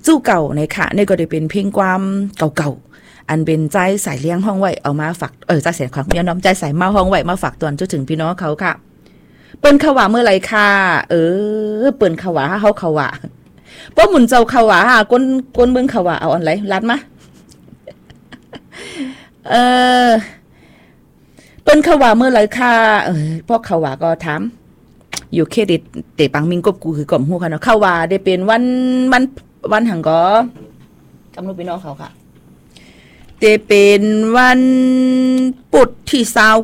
จู้เก่าในค่ะนี่ก็ได้เป็นเพลงความเก่าๆอันเป็นใจสายเลี้ยงห้องไว้เอามาฝากใจเสียงของพี่น้องใจสายมาห้องไว้มาฝากตอนจนถึงพี่น้องเขาค่ะเปิ้นเขาว่าเมื่อไรค่ะเปิ้นเขาว่าเฮาเขาว่าป้อหมุนเจ้าเขาว่าก้นเบิ่งเขาว่าเอาอันไหนรัดมาเปิ้นเขาว่าเมื่อไรค่ะพวกเขาว่าก็ถามอยู่เครดิตเตปังมิงกบกูคือกล่อมฮู้ค่ะเนาะเขาว่าได้เป็นวันหังก็กำลังพี่น้องเขาค่ะเตเป็นวันปุดที่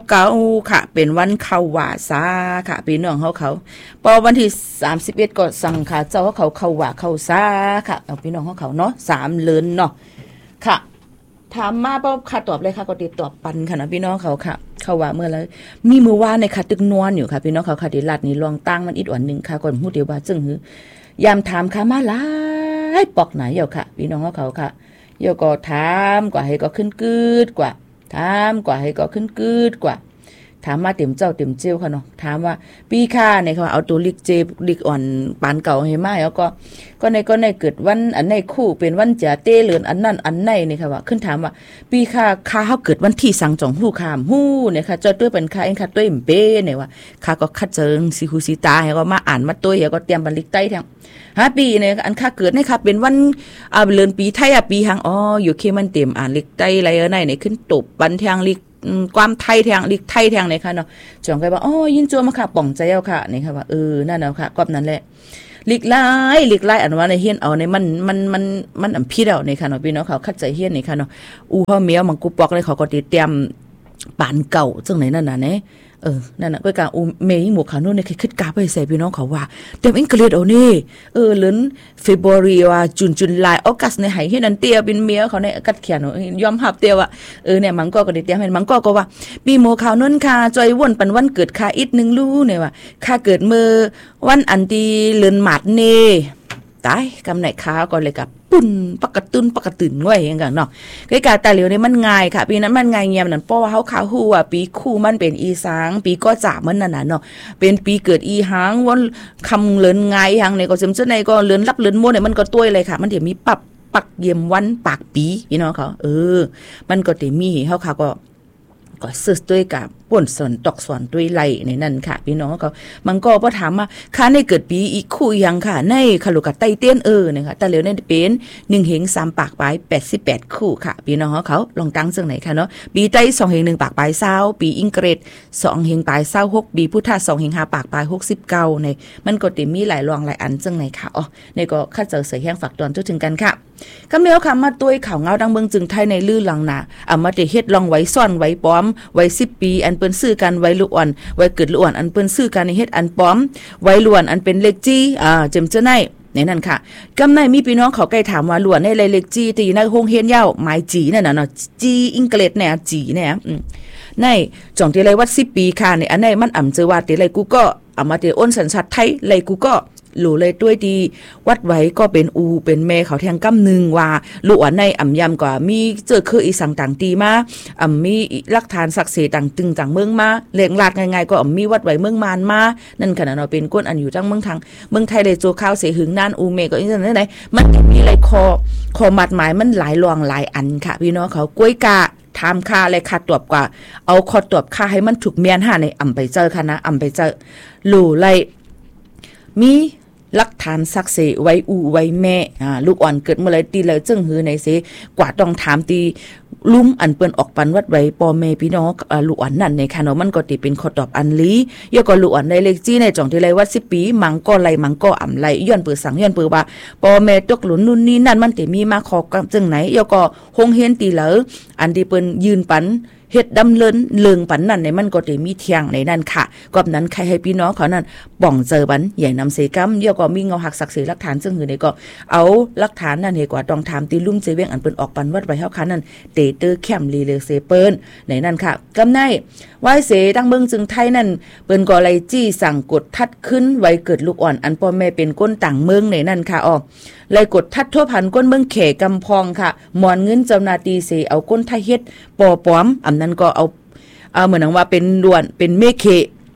29ค่ะเป็นวันเข้าว่าซาค่ะพี่น้องเขาพอวันที่31ก็สั่งค่ะเจ้าเขาเข้าว่าเข้าซาค่ะเอาพี่น้องเขาเนาะ3เดือนเนาะค่ะถามมาบ่ค่ะตอบเลยค่ะก็ติดตอบปันค่ะนะพี่น้องเขาค่ะเขาว่าเมื่อแล้วมีมือว่าในค่ะตึกนวลอยู่ค่ะพี่น้องเขาค่ะที่ลัดนี่ลองตั้งมันอีกวันนึงค่ะก่อนฮู้เดียวว่าจึงหือยามถามค่ะมาหลายปอกไหนอยู่ค่ะพี่น้องเขาค่ะโยก็ถามกว่าให้ก็ขึ้นกืดกว่าถามกว่าให้ก็ขึ้นกืดกว่าถามมาเต็มเจ้าเต็มเจียวค่ะเนาะถามว่าปีค่าเนี่ยเขาเอาตัวลิกเจลิกอ่อนปานเก่าให้มาแล้วก็ในเกิดวันอันในคู่เป็นวันจะเต้เลือนอันนั้นอันในนี่ค่ะว่าขึ้นถามว่าปีค่าเขาเกิดวันที่สังจองฮู้คามฮู้เนี่ยค่ะจอยตัวเป็นค่าเองค่ะตัวเป้เนี่ยว่าค่าก็คัดเจิงสิฮูสิตาให้ก็มาอ่านมาตัวแล้วก็เตรียมบันลิกใต้แทงปีเนี่ยอันค่าเกิดเนี่ยค่ะเป็นวันเลือนปีไทยปีหังอยู่เคมันเต็มอ่านลิกใต้อะไรในขึ้นตบบันแทงลิกความไทยแทงลิกไทยแทงเนี่ยค่ะเนาะจองก็ว่ายินจัวมาค่ะป่องใจเอาค่ะนี่ค่ะว่านั่นเอาค่ะกอบนั้นแหละลิกไล่อันว่าในเฮียนเอาในมันอันพี่เอาในค่ะเนาะพี่น้องเขาคัดใจเฮียนนี่ค่ะเนาะพ่อเมียมังกูปอกเลยเขาก็เตรียมปานเก่าจังไหนนั่นน่ะเนี่ยนั่นน่ะก็การเมย์หมวกขาวนู่นเนี่ยคิดกาไปใส่พี่น้องเขาว่าเต็มอังกฤษเอานี่เลือนเฟบรุรีว่าจุนไลออกัสในหายเฮ็ดอันเตียเป็นเมียเขาในกัดเขียนยอมหับเตียว่าเนี่ยมังก็ได้เตียเห็นมังก็ว่าปีหมวกขาวนู่นค่ะจอยวนปันวันเกิดค่ะอีกนึงรู้เนี่ยว่าค่าเกิดมื้อวันอันที่เลือนหมาดเน่ตายกำไหนค้าก็เลยกับปุ่นปกตื่นง่อยอย่างกันเนาะใกล้ๆแต่เหลียวนี่มันง่ายค่ะปีนั้นมันง่ายเงียบนั่นเพราะว่าเขาฮู้ว่าปีคู่มันเป็นอีสางปีก็จ่ามันนั่นน่ะเนาะเป็นปีเกิดอีหางวันคำเลินง่ายหางในก็เสมในก็เลินรับเลินมั่วเนี่ยมันก็ต้วยเลยค่ะมันเดี๋ยวมีปักเยี่ยมวันปากปีพี่น้องเขามันก็เดี๋ยวมีเขาค่ะก็ซื้อด้วยกับป่นสอนตอกสอนด้วยไหลในนั้นค่ะพี่น้องเขามันก็พอถามว่าค่าในเกิดปีอีกคู่ยังค่ะในขลุกกับไตเต้นนะคะแต่เหลียวในเป็น1เหง3ปากปลาย88คู่ค่ะพี่น้องเขาลองตั้งซึ่งไหนค่ะเนาะปีไต2เหง1ปากปลาย20ปีอังกฤษ2เหงปลาย26ปีพุทธะ2เหง5ปากปลาย69ในมันก็ติมีหลายรองหลายอันซึ่งไหนค่ะในก็คัดเจอเสือแห้งฝากตอนจนถึงกันค่ะคำเดียวค่ะมาตุ้ยข่าวเงาดังเมืองจึงไทยในลื่นหลังหนามาเตเฮ็ดลองไว้ซ่อนไว้ป้อมไว้10ปีอันเปิ้นซื้อกันไว้ลูกอ่อนไว้เกิดลูกอ่อนอันเปิ้นซื้อกันในเฮ็ดอันป้อมไว้ล้วนอันเป็นเลขจี้เจมเจ้าในนั่นค่ะกำในมีพี่น้องเขาใกล้ถามว่าล้วนในเลขจี้ตีในโรงเรียนยาวหมายจีนั่นน่ะเนาะจีอังกฤษเนี่ยจีเนี่ยในจ่องที่ไรวัด10ปีค่ะในอันไหนมันอ่ำเจอว่าที่ไรกูก็เอามาที่อ้นสัญชาติไทยไรกูก็หลูเลยด้วยดีวัดไว้ก็เป็นแม่เขาแทงกำนึงว่าลูกอ่อนในอ่ำยำกว่ามีเจอคืออีสังต่างตีมามีหลักฐานศักดิ์สิทธิ์ต่างตึงต่างเมืองมาเลี้ยงลาดง่ายๆก็มีวัดไว้เมืองมานมานั่นขนาดเราเป็นก้นอันอยู่ทั้งเมืองไทยเลยโจข้าวเสหึงนานเมก็อีนั่นไหนมันมีอะไรคอมัดหมายมันหลายรองหลายอันค่ะพี่น้องเขากล้วยกาทำค่าอะไรค่าตรวจกว่าเอาคอตรวจค่าให้มันถูกเมียนหาในอ่ำไปเจอค่ะนะอ่ำไปเจอหลูไลมีหลักฐานศักดิ์สิทธิ์ไว้ไว้แม่ลูกอ่อนเกิดเมื่อไรตีเลยจึงหือในเสกว่าต้องถามตีลุ่มอันเปิ้นออกปันวัดไว้ปอแม่พี่น้องลูกอ่อนนั่นในค่ะเนาะมันก็ติเป็นข้อตอบอันลียก็ลูกอ่อนในเลขจี้ในจ่องที่ไรวัด10ปีมังก็ไหลมังก็อ่ำไหลย้อนเปิดสังย้อนเปิดว่าปอแม่ตกหลุนนู่นนี่นั่นมันติมีมาขอจังไหนยก็คงเห็นตีเหลออันที่เปิ้นยืนปันเฮ็ดดำเลิงปันนั่นในมันก็ได้มีเที่ยงในนั่นค่ะกอบนั้นใครให้พี่น้องเขานั้นป่องเจอบันใหญ่นำเสกำเดี๋ยวก็มีเงาหักศักดิ์ศรีหลักฐานซึ่งหือในก็เอาหลักฐานนั่นให้กว่าต้องถามตีลุ่มเจเวงอันเปิ้นออกปันวัดไว้เฮาคันนั้นเตเตอร์แคมลีเลเซเปิ้นในนั่นค่ะกำไนไว้เสดังเมืองจึงไทยนั่นเปิ้นก็ไล่จี้สั่งกดทัดขึ้นไว้เกิดลูกอ่อนอันพ่อแม่เป็นก้นต่างเมืองในนั่นค่ะไล่กดทัดทั่วพันก้นเมืองเขกำพองค่ะหมอนเงินเจ้านาตีเสเอาก้นไทยเฮ็ดปอปอมอันนั้นก็เอาเหมือนว่าเป็นล้วนเป็นเมเค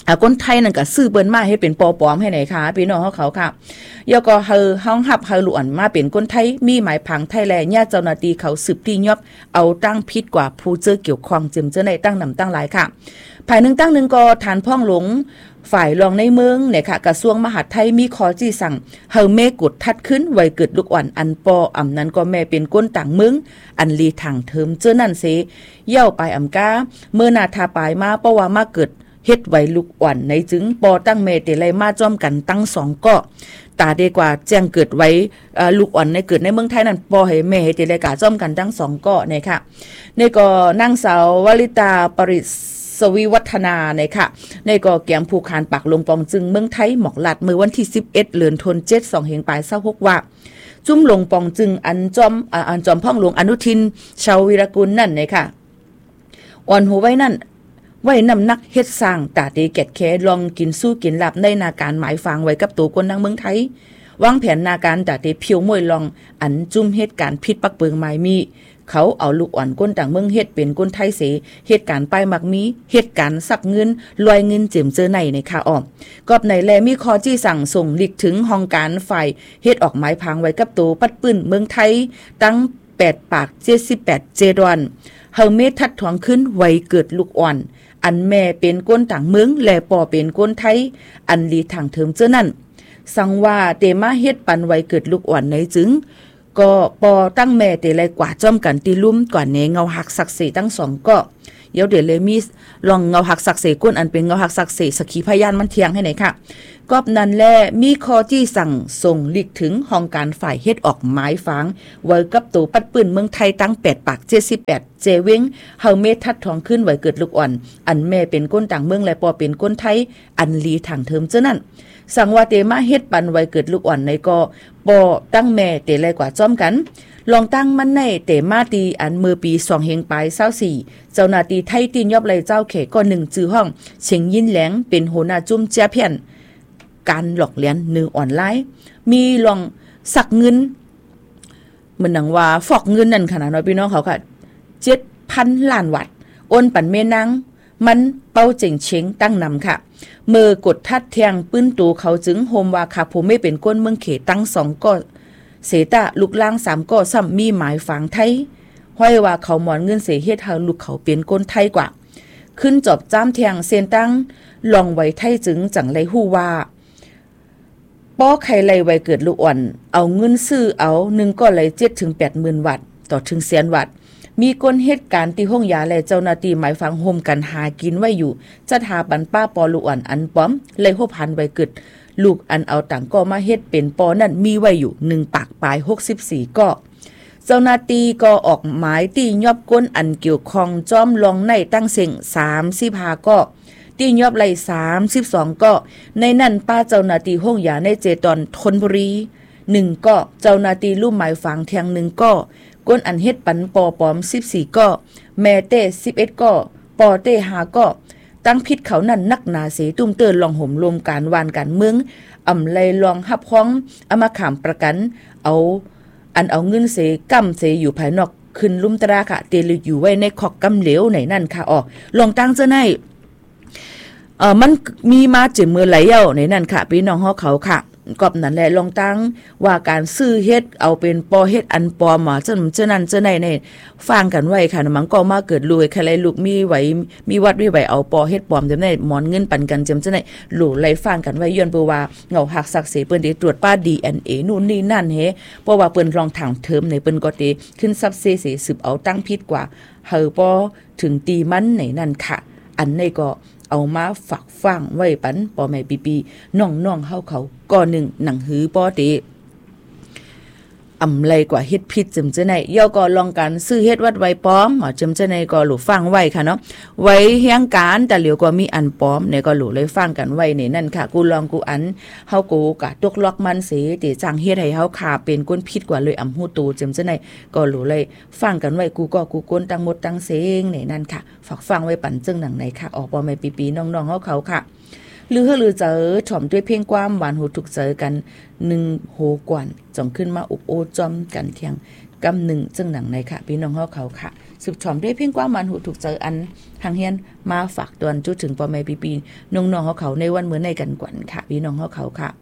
คนไทยนั่นก็ซื้อเปิ้นมาให้เป็นปอปลอมให้ไหนคะพี่น้องเขาค่ะยก็เฮาห้องหับเฮาหลวนมาเป็นคนไทยมีหมายผังไทยแลญาติเจ้าหน้าที่เขาสืบที่ยอบเอาตั้งพิษกว่าผู้เจอเกี่ยวข้องเจิมเจอในตั้งนำตั้งหลายค่ะภายหนึ่งตั้งหนึ่งก็ฐานพ่องหลงฝ่ายรองในเมืองเนี่ยค่ะกระทรวงมหาดไทยมีขอจี้สั่งเฮาเมกดทัดขึ้นไว้เกิดลูกอ่อนอันปออำนั้นก็แม่เป็นก้นต่างเมืองอันลีทางเทิมเจอนั่นเสเย่าไปอำกาเมื่อนาทาปลายมาเพราะว่ามาเกิดเฮ็ดไว้ลูกอ่อนในจึงปอตั้งเมเตไลมาจ้อมกันตั้งสองก็ตาดีกว่าแจ้งเกิดไว้ลูกอ่อนในเกิดในเมืองไทยนั่นปอให้แม่เตไลกาจ้อมกันตั้งสองก็เนี่ยค่ะนี่ก็นางสาววลิตาปริศวิวัฒนาเนี่ยค่ะนี่ก็แกมผูกคานปากลงปองจึงเมืองไทยหมอกหลัดมือวันที่11เดือนธันวาคม2เฮงปลาย26ว่าจุ้มลงปองจึงอันจอมพ่องหลวงอนุทินชาววีรกุลนั่นเนี่ยค่ะอ่อนหัวไว้นั่นไว้นำนักเฮ็ดสร้างตาตีแกดแคลองกินสู้กินหลับในนาการหมายฟังไว้กับตัวคนทางเมืองไทยวางแผนนาการตาตีเพียวมวยลองอันจุ่มเหตุการณ์พิษปักเปิงหมายมีเขาเอาลูกอ่อนก้นต่างเมืองเฮ็ดเป็นก้นไทยเสเหตุการณ์ป้ายมักมีเหตุการณ์สักเงินลอยเงินเจิมเจอในคาอ้อมกอบในแลมีคอจี้สั่งส่งลิกถึงห้องการฝ่ายเฮ็ดออกหมายพังไว้กับตัวปัดปื้นเมืองไทยตั้ง8ปาก78เจดอนเฮาเมทัดถองขึ้นไว้เกิดลูกอ่อนอันแม่เป็นก้นต่างเมืองและปอเป็นก้นไทยอันลีทางเทิมเจอนั่นสังว่าเตมาเฮ็ดปันไว้เกิดลูกอ่อนในจึงก็ปอตั้งแม่เตไลกว่าจ้อมกันตีลุ่มก่อนเนเงาหักศักดิ์ศรีตั้งสองก็เดี๋ยวเลยมีลองเงาหักศักดิ์ศรีก้นอันเป็นเงาหักศักดิ์ศรีสักขีพยานมันเทียงให้ไหนค่ะกอบนั้นแลมีคอที่สั่งส่งลิกถึงห้องการฝ่ายเฮ็ดออกหมายฟังไว้กับตัวปัดปืนเมืองไทยตั้ง8ปาก78เจเว้งเฮาเมทัดทองขึ้นไว้เกิดลูกอ่อนอันแม่เป็นก้นต่างเมืองและปอเป็นก้นไทยอันลีทางเทิมเจ้านั่นสั่งว่าเตมาเฮ็ดปันไว้เกิดลูกอ่อนในก็ปอตั้งแม่เตไลกว่าจ้อมกันลองตั้งมันในเตมาตีอันมือปี2เฮงปลาย24เจ้าหน้าที่ไทยตีนยอบไหลเจ้าเขก็1จื้อห้องเฉิงยินแหลงเป็นหัวหน้าจุ้มเจ้าเพี้ยนการหลอกเลียนเนื้อออนไลน์มีลองสักเงินเหมือนหนังว่าฟอกเงินนั่นขนาดน้อยพี่น้องเขาค่ะ 7,000 ล้านวัตต์โอนปั่นเมนังมันเป้าเจ๋งเชงตั้งนำค่ะเมื่อกดทัดแทงปื้นตูเขาจึงโฮมว่าค่ะผมไม่เป็นก้นเมืองเขตั้ง2ก็เสตะลูกล่าง3ก็ซ้ำมีหมายฝังไทยห้อยว่าเขาหมอนเงินเสียเฮ็ดเฮาลูกเขาเป็นก้นไทยกว่าขึ้นจอบจ้ามแทงเส้นตั้งลองไว้ไทยจึงจังไรฮู้ว่าป้อไข่ไล่ไว้เกิดลูกอ่อนเอาเงินซื้อเอา1ก็เลย7-80,000 วัตต์ต่อถึงแสนวัตต์มีก้นเหตุการณ์ที่ห้องยาและเจ้าหน้าที่หมายฟังโฮมกันหากินไว้อยู่จะทาปันป้าปอลูกอ่อนอันป้อมเลยโหพันไว้เกิดลูกอันเอาต่างก็มาเฮ็ดเป็นปอนั่นมีไว้อยู่1ปากปลาย64ก็เจ้าหน้าที่ก็ออกหมายตียอบก้นอันเกี่ยวข้องจ้อมลองในตั้งเสียง35ก็ตียอบไหล32ก็ในนั้นป้าเจ้าหน้าที่ห้องยาในเจตอนธนบุรี1ก็เจ้าหน้าที่ลุ่มหมายฟังเทียง1ก็ก้นอันเฮ็ดปันปอปลอม14ก็แม่เต้11ก็ปอเต้5ก็ตั้งพิษเขานั่นนักหนาเสตุ้มเตือนลองห่มลมการวานการเมืองอำไลลองฮับพ้องเอามาขามประกันเอาเงินเสกำเสอยู่ภายนอกขึ้นลุ่มตราค่ะเตลอยู่ไว้ในขอกกำเหลวไหนนั่นค่ะอ๋อลองตั้งเจ้าในมันมีมาเจ็บมือไหลเย่าในนั่นค่ะพี่น้องเขาค่ะกอบนั่นแหละลองตั้งว่าการซื้อเฮ็ดเอาเป็นปอเฮ็ดอันปลอมมาเจ้านั้นเจ้าในฟังกันไว้ค่ะมันก็มาเกิดรวยใครลูกมีไหวมีวัดมีไหวเอาปอเฮ็ดปลอมจำได้หมอนเงินปันกันจำเจ้าในหลู่ไล่ฟังกันไว้ย้อนเปว่าเงาหักศักดิ์ศรีเปิ้นได้ตรวจป้า DNA นู่นนี่นั่นเฮเพราะว่าเปิ้นลองถางเทิมในเปิ้นก็ได้ขึ้นซับเซสืบเอาตั้งพิษกว่าเฮาปอถึงตีมันในนั่นค่ะอันในก็เอามาฝักฟังไว้ปันปอแม่ปีน้องเฮาเขาก่อหนึ่งหนังหือปอเตอำไรกว่าเฮ็ดพิษจำเจาไหนย่อก็ลองกันซื้อเฮ็ดวัดไว้ป้อมหมอจำเจาไหนก็หลู่ฟังไว้ค่ะเนาะไว้เฮียงการแต่เหลียวก็มีอันป้อมเนี่ยก็หลู่เลยฟังกันไว้ในนั่นค่ะกูลองกูอันเฮากูกะตกล็อกมันเสติจังเฮ็ดให้เฮาขาเป็นก้นพิษกว่าเลยอำฮู้ตูจำเจาไหนก็หลู่เลยฟังกันไว้กูก็กูก้นตั้งหมดตั้งเสงในนั่นค่ะฝากฟังไว้ปั่นจึงหนังไหนค่ะออกบ่แม่ปีน้องๆเฮาเขาค่ะหรือเจอถ่อมด้วยเพียงความหวานหูถูกเจอกัน1โหกวนจ่องขึ้นมาอุบโอจอมกันเที่ยงกำหนึ่งจึงหนังในค่ะพี่น้องเขาค่ะสืบชมด้วยเพียงกว้างมันหูถูกเจออันหางเฮียนมาฝากตอนจุดถึงปอแม่ปีน้องๆเขาในวันเหมือนในกันกวนค่ะพี่น้องเขาค่ะ